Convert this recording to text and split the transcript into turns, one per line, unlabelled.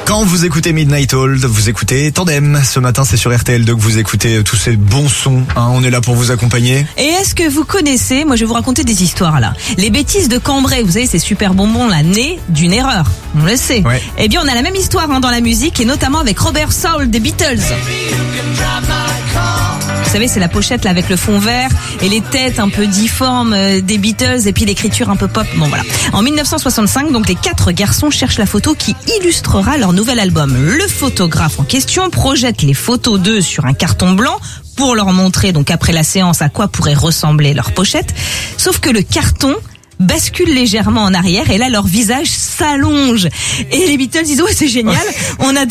Quand vous écoutez Midnight Old, vous écoutez Tandem. Ce matin, c'est sur RTL2 que vous écoutez tous ces bons sons. On est là pour vous accompagner.
Et est-ce que vous connaissez, moi je vais vous raconter des histoires là, les bêtises de Cambrai, vous savez ces super bonbons là, nés d'une erreur, on le sait.
Ouais.
Eh bien on a la même histoire dans la musique et notamment avec Robert Soul des Beatles. Vous savez, c'est la pochette là avec le fond vert et les têtes un peu difformes des Beatles et puis l'écriture un peu pop. Bon voilà. En 1965, donc les 4 garçons cherchent la photo qui illustrera leur nouvel album. Le photographe en question projette les photos d'eux sur un carton blanc pour leur montrer donc après la séance à quoi pourrait ressembler leur pochette. Sauf que le carton bascule légèrement en arrière et là leur visage s'allonge et les Beatles disent ouais c'est génial, on a